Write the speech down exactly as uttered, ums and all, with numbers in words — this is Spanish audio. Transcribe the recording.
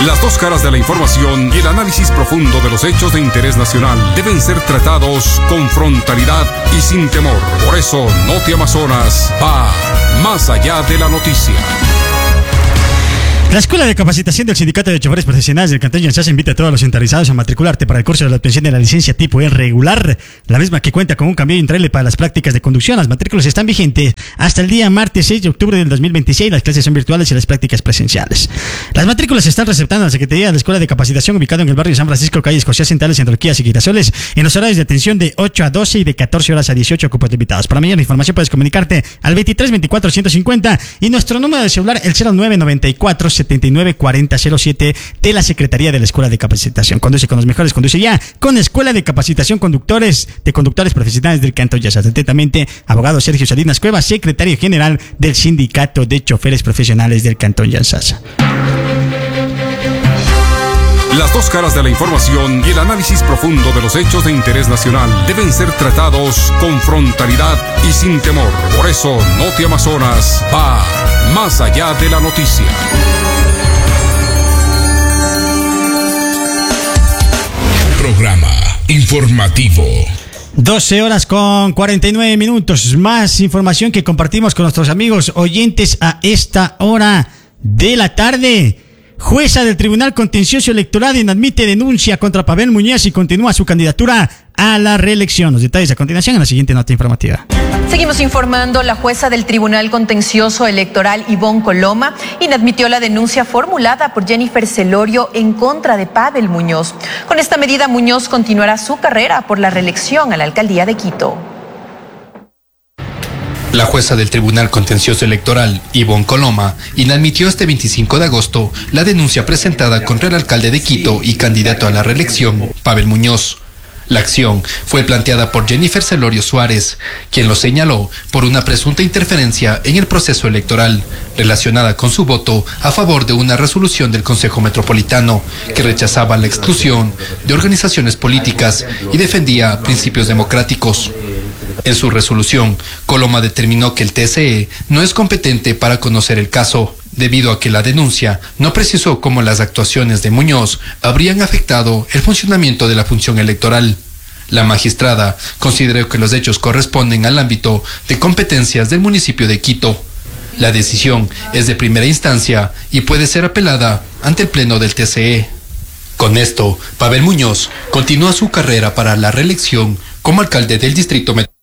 Las dos caras de la información y el análisis profundo de los hechos de interés nacional deben ser tratados con frontalidad y sin temor. Por eso, Noti Amazonas va más allá de la noticia. La Escuela de Capacitación del Sindicato de Choferes Profesionales del Cantón Yanzasa invita a todos los interesados a matricularte para el curso de la obtención de la licencia tipo E regular, la misma que cuenta con un cambio intraele para las prácticas de conducción. Las matrículas están vigentes hasta el día martes seis de octubre del dos mil veintiséis. Las clases son virtuales y las prácticas presenciales. Las matrículas se están receptando en la Secretaría de la Escuela de Capacitación, ubicado en el barrio San Francisco, calle Escocia Centrales, entre Orquídeas y Girasoles, en los horarios de atención de ocho a doce y de catorce horas a dieciocho, cupos limitados. Para mayor información puedes comunicarte al veintitrés veinticuatro ciento cincuenta y nuestro número de celular el cero nueve noventa y cuatro setenta y nueve cuarenta cero siete de la Secretaría de la Escuela de Capacitación. Conduce con los mejores, conduce ya con Escuela de Capacitación Conductores de Conductores Profesionales del Cantón Yanzasa. Atentamente, abogado Sergio Salinas Cuevas, secretario general del Sindicato de Choferes Profesionales del Cantón Yanzasa. Las dos caras de la información y el análisis profundo de los hechos de interés nacional deben ser tratados con frontalidad y sin temor. Por eso, Noti Amazonas va más allá de la noticia. Programa informativo. doce horas con cuarenta y nueve minutos. Más información que compartimos con nuestros amigos oyentes a esta hora de la tarde. Jueza del Tribunal Contencioso Electoral inadmite denuncia contra Pavel Muñoz y continúa su candidatura a la reelección. Los detalles a continuación en la siguiente nota informativa. Seguimos informando. La jueza del Tribunal Contencioso Electoral, Ivonne Coloma, inadmitió la denuncia formulada por Jennifer Celorio en contra de Pavel Muñoz. Con esta medida, Muñoz continuará su carrera por la reelección a la alcaldía de Quito. La jueza del Tribunal Contencioso Electoral, Ivonne Coloma, inadmitió este veinticinco de agosto la denuncia presentada contra el alcalde de Quito y candidato a la reelección, Pavel Muñoz. La acción fue planteada por Jennifer Celorio Suárez, quien lo señaló por una presunta interferencia en el proceso electoral relacionada con su voto a favor de una resolución del Consejo Metropolitano que rechazaba la exclusión de organizaciones políticas y defendía principios democráticos. En su resolución, Coloma determinó que el T S E no es competente para conocer el caso, debido a que la denuncia no precisó cómo las actuaciones de Muñoz habrían afectado el funcionamiento de la función electoral. La magistrada consideró que los hechos corresponden al ámbito de competencias del municipio de Quito. La decisión es de primera instancia y puede ser apelada ante el Pleno del T S E. Con esto, Pavel Muñoz continúa su carrera para la reelección como alcalde del Distrito Metropolitano.